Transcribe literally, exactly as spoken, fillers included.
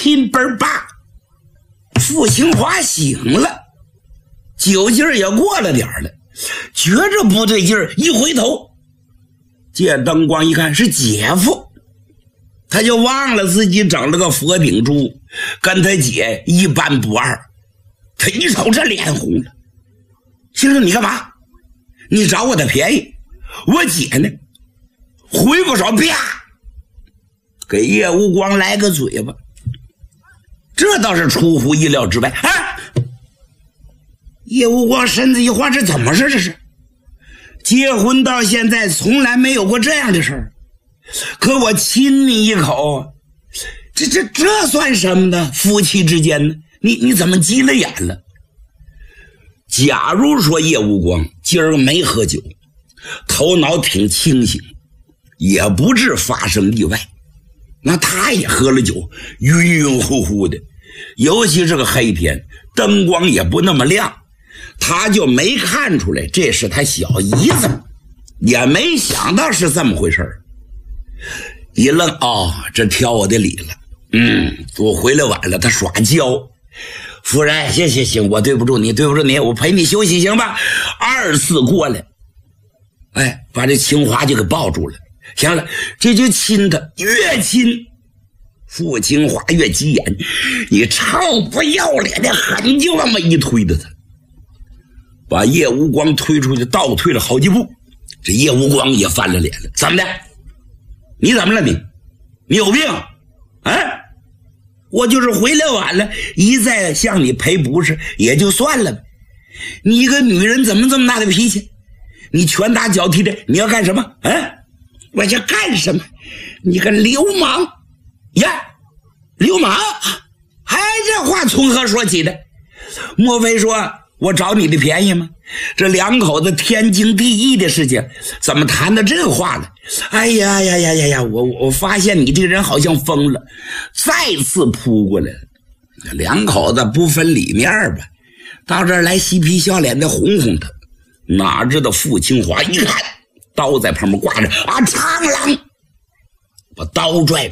亲本爸。傅清华醒了，酒劲儿也过了点了，觉着不对劲儿，一回头借灯光一看是姐夫，他就忘了自己整了个佛顶珠，跟他姐一般不二。他一瞅这脸红了，先生你干嘛？你找我的便宜，我姐呢？回过手啪给叶无光来个嘴巴，这倒是出乎意料之外。啊！叶无光身子一晃，这怎么事？这是结婚到现在从来没有过这样的事儿，可我亲你一口，这这这算什么呢？夫妻之间呢？你你怎么急了眼了？假如说叶无光今儿没喝酒，头脑挺清醒，也不致发生意外。那他也喝了酒，晕晕乎乎的，尤其是个黑天，灯光也不那么亮，他就没看出来这是他小姨子，也没想到是这么回事。一愣，哦，这挑我的理了。嗯，我回来晚了，他耍娇。夫人，行行行，我对不住你，对不住你，我陪你休息行吧？二次过来，哎，把这清华就给抱住了。行了，这就亲他，越亲傅清华越急眼，你臭不要脸的狠就那么一推的他，把叶无光推出去，倒退了好几步。这叶无光也翻了脸了，怎么的？你怎么了你？你有病？啊？我就是回来晚了，一再向你赔不是也就算了呗。你一个女人怎么这么大的脾气？你拳打脚踢的，你要干什么？啊？我要干什么？你个流氓呀！流氓！哎，这话从何说起的？莫非说我找你的便宜吗？这两口子天经地义的事情，怎么谈到这话了？哎呀呀呀呀呀！我我发现你这个人好像疯了，再次扑过来了。两口子不分里面吧，到这儿来嬉皮笑脸的哄哄他，哪知道傅清华一看刀在旁边挂着，啊，长郎把刀拽